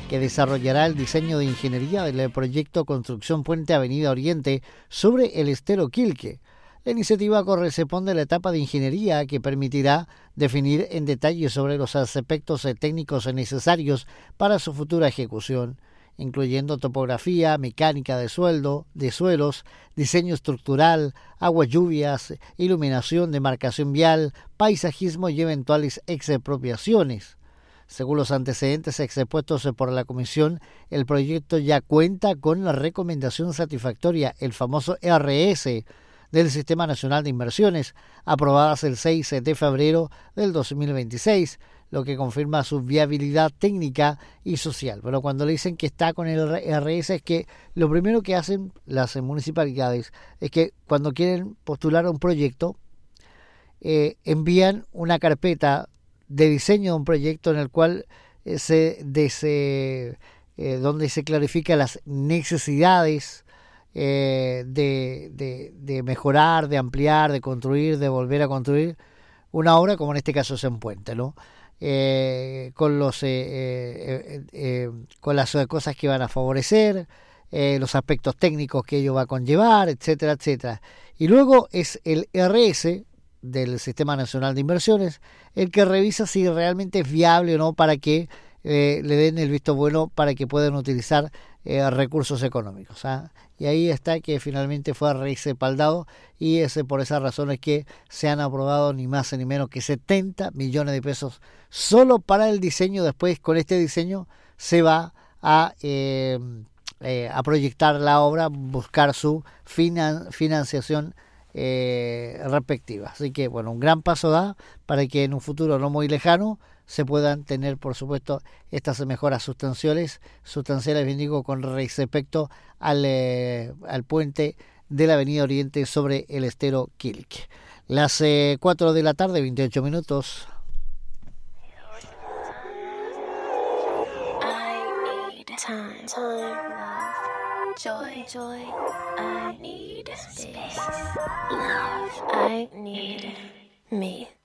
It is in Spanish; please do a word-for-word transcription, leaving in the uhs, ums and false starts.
que desarrollará el diseño de ingeniería del proyecto Construcción Puente Avenida Oriente sobre el estero Quilque. La iniciativa corresponde a la etapa de ingeniería que permitirá definir en detalle sobre los aspectos técnicos necesarios para su futura ejecución, incluyendo topografía, mecánica de suelo, de suelos, diseño estructural, aguas lluvias, iluminación, demarcación vial, paisajismo y eventuales expropiaciones. Según los antecedentes expuestos por la Comisión, el proyecto ya cuenta con la recomendación satisfactoria, el famoso R S, del Sistema Nacional de Inversiones, aprobadas el seis de febrero del dos mil veintiséis, lo que confirma su viabilidad técnica y social. Pero cuando le dicen que está con el R S, es que lo primero que hacen las municipalidades es que cuando quieren postular a un proyecto, eh, envían una carpeta de diseño de un proyecto en el cual eh, se, de se eh, donde se clarifican las necesidades eh, de, de, de mejorar, de ampliar, de construir, de volver a construir una obra, como en este caso es un puente, ¿no? Eh, con los eh, eh, eh, con las cosas que van a favorecer, eh, los aspectos técnicos que ello va a conllevar, etcétera, etcétera. Y luego es el R S del Sistema Nacional de Inversiones el que revisa si realmente es viable o no para que eh, le den el visto bueno para que puedan utilizar eh, recursos económicos, ¿ah? Y ahí está que finalmente fue respaldado, y ese, por esas razones que se han aprobado ni más ni menos que setenta millones de pesos solo para el diseño. Después, con este diseño se va a, eh, eh, a proyectar la obra, buscar su finan- financiación eh, respectiva. Así que, bueno, un gran paso da para que en un futuro no muy lejano se puedan tener, por supuesto, estas mejoras sustanciales, sustanciales, bien digo, con respecto al, eh, al puente de la Avenida Oriente sobre el estero Quilque. Las eh, cuatro de la tarde, veintiocho minutos. I need time, time, love, joy, joy. I need space, love. I need me.